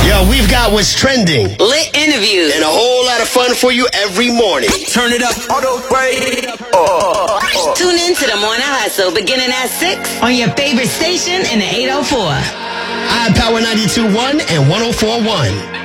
Yo, we've got what's trending, lit interviews, and a whole lot of fun for you every morning. Turn it up all the way. Tune in to the Morning Hustle beginning at 6 on your favorite station in the 804. iPower 92.1 and 104.1.